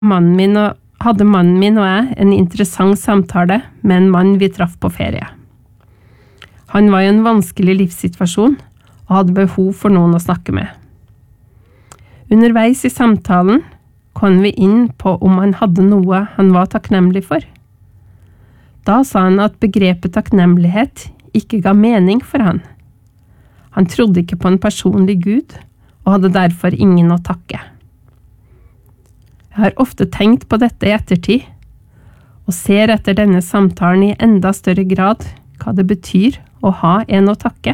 hadde mannen min og jeg en interessant samtale med en mann vi traff på ferie. Han var i en vanskelig livssituasjon og hadde behov for noen å snakke med. Underveis i samtalen kom vi inn på om han hadde noe han var takknemlig for. Da sa han at begrepet takknemlighet ikke ga mening for han. Han trodde ikke på en personlig Gud og hadde derfor ingen å takke. Jeg har ofte tenkt på dette i ettertid, og ser etter denne samtalen i enda større grad hva det betyr å ha en å takke.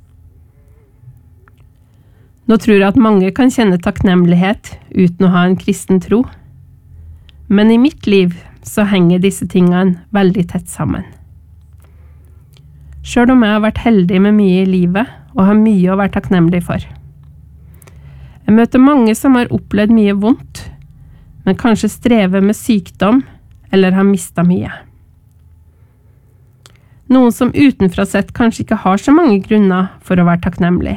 Nå tror jeg at mange kan kjenne takknemlighet uten å ha en kristen tro, men i mitt liv så henger disse tingene veldig tett sammen. Selv om jeg har vært heldig med mye i livet og har mye å være takknemlig for. Jeg møter mange som har opplevd mye vondt, men kanskje strever med sykdom eller har mistet mye. Noen som utenfra sett kanskje ikke har så mange grunner for å være takknemlig.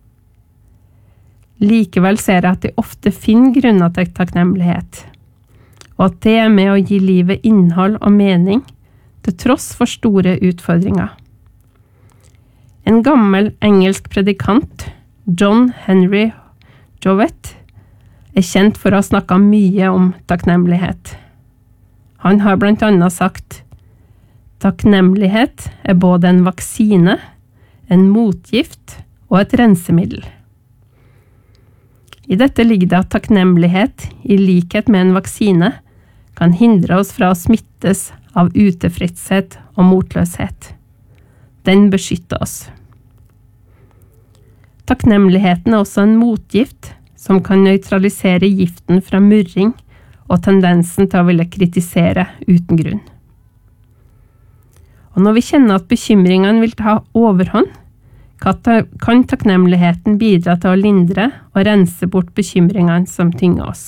Likevel ser jeg at de ofte finner grunner til takknemlighet, og at det er med å gi livet innhold og mening til tross for store utfordringer. En gammel engelsk predikant, John Henry Jowett, er kjent for å ha snakket mye om takknemlighet. Han har blant annet sagt: takknemlighet er både en vaksine, en motgift og et rensemiddel. I dette ligger det at takknemlighet, i likhet med en vaksine, kan hindre oss fra å smittes av utilfredshet og motløshet. Den beskytter oss. Takknemligheten er også en motgift som kan nøytralisere giften fra murring og tendensen til å ville kritisere uten grunn. Og når vi kjenner at bekymringene vil ta overhånd, kan takknemligheten bidra til å lindre og rense bort bekymringene som tynger oss.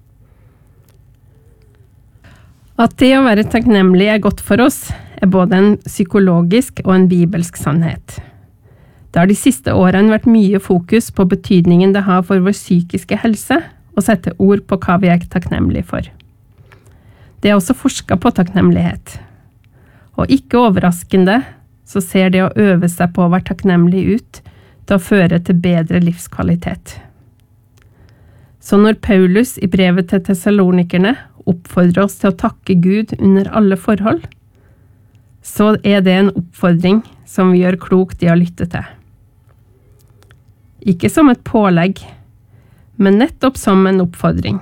At det å være takknemlig er godt for oss, er både en psykologisk og en bibelsk sannhet. Det har de siste årene vært mye fokus på betydningen det har for vår psykiske helse, å sette ord på hva vi er takknemlige for. Det er også forsket på takknemlighet. Og ikke overraskende, så ser det å øve seg på å være takknemlig ut til å føre til bedre livskvalitet. Så når Paulus i brevet til Thessalonikerne oppfordrer oss til å takke Gud under alle forhold, så er det en oppfordring som vi gjør klokt i å lytte til. Ikke som et pålegg, men nettopp som en oppfordring.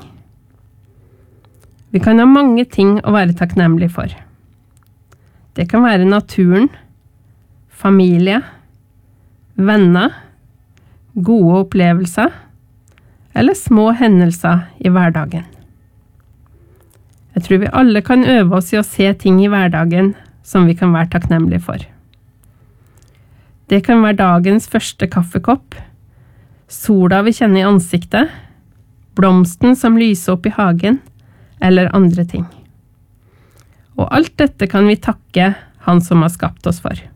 Vi kan ha mange ting å være takknemlig for. Det kan være naturen, familie, venner, gode opplevelser, eller små hendelser i hverdagen. Jeg tror vi alle kan øve oss i å se ting i hverdagen som vi kan være takknemlige for. Det kan være dagens første kaffekopp, sola vi kjenner i ansiktet, blomsten som lyser opp i hagen, eller andre ting. Og alt dette kan vi takke Han som har skapt oss for.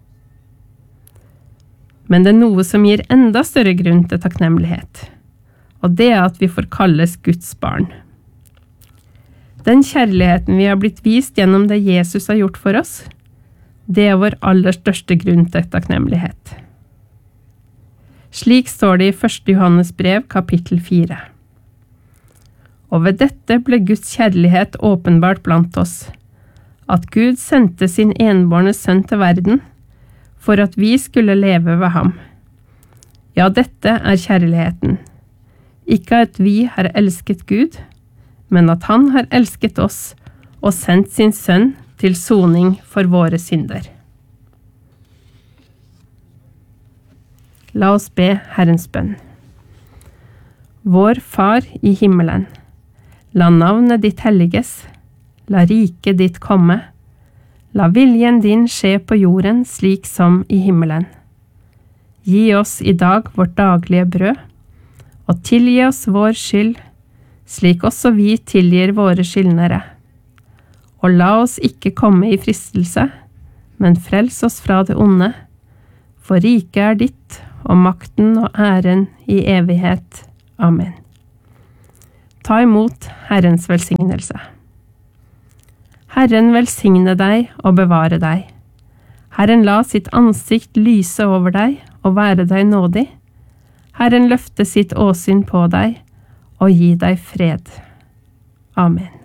Men det er noe som gir enda større grunn til takknemlighet, og det er at vi får kalles Guds barn. Den kjærligheten vi har blitt vist gjennom det Jesus har gjort for oss, det er vår aller største grunn til takknemlighet. Slik står det i 1. Johannes brev, kapittel 4. Og ved dette ble Guds kjærlighet åpenbart blant oss, at Gud sendte sin enbårne sønn til verden, for at vi skulle leve ved ham. Ja, dette er kjærligheten. Ikke at vi har elsket Gud, men at han har elsket oss og sendt sin sønn til soning for våre synder. La oss be Herrens bønn. Vår Far i himmelen, la navnet ditt helliges, la riket ditt komme, la viljen din skje på jorden slik som i himmelen. Gi oss i dag vårt daglige brød, og tilgi oss vår skyld, slik også vi tilgir våre skyldnere. Og la oss ikke komme i fristelse, men frels oss fra det onde, for riket er ditt, og makten og æren i evighet. Amen. Ta imot Herrens velsignelse. Herren velsigne deg og bevare deg. Herren la sitt ansikt lyse over deg og være deg nådig. Herren løfte sitt åsyn på deg og gi deg fred. Amen.